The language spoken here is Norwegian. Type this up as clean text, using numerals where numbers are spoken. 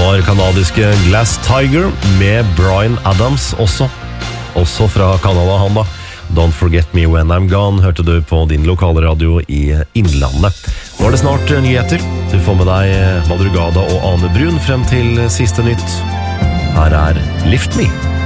var kanadiske Glass Tiger med Bryan Adams også fra Kanada han da. Don't Forget Me When I'm Gone hørte du på din lokale radio i Innlandet. Nå er det snart nyheter. Du får med deg Madrugada og Ane Brun frem til siste nytt. Her er Lift Me.